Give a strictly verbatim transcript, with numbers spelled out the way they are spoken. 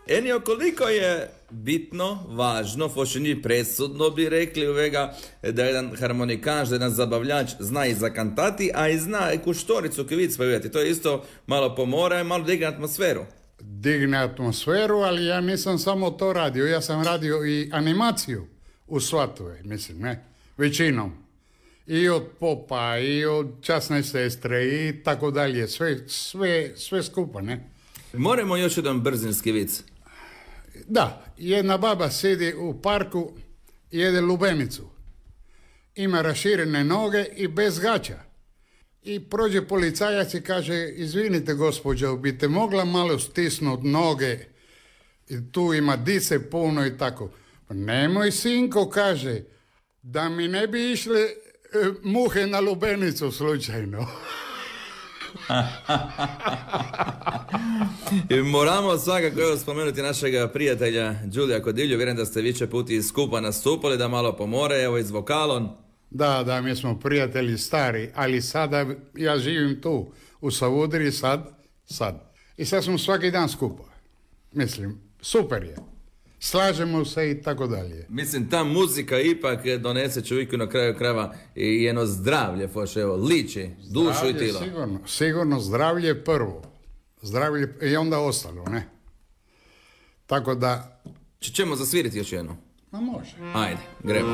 Enio, koliko je bitno, važno, foše ni presudno bi rekli u vega, da jedan harmonikaš, da jedan zabavljač zna i zakantati, a i zna i kuštoricu kivic pevati. To je isto malo pomora i malo digne atmosferu. Digne atmosferu, ali ja nisam samo to radio. Ja sam radio i animaciju u svatove, mislim, ne? Većinom. I od popa, i od časne sestre, i tako dalje. Sve, sve, sve skupa, ne? Moramo još jedan brzinski vic. Da, jedna baba sidi u parku i jede lubenicu. Ima raširene noge i bez gaća. I prođe policajac i kaže, izvinite gospođo, bi te mogla malo stisnut noge, i tu ima dice puno i tako. Pa nemoj sinko, kaže, da mi ne bi išle e, muhe na lubenicu slučajno. I moramo svakako evo spomenuti našega prijatelja Đulija Kodilju, vjerujem da ste više puti skupa nastupali, da malo pomore, evo i s vokalom. Da, da, mi smo prijatelji stari, ali sada ja živim tu, u Savudriji, sad, sad. I sad smo svaki dan skupa. Mislim, super je. Slažemo se i tako dalje. Mislim, ta muzika ipak donese čovjeku na kraju krajeva i jedno zdravlje, foš, evo, liči, dušu Zdravlje, i tilo. Sigurno, sigurno zdravlje prvo. Zdravlje i onda ostalo, ne? Tako da... Č- ćemo zasviriti još jedno? Ma može. Ajde, gremo.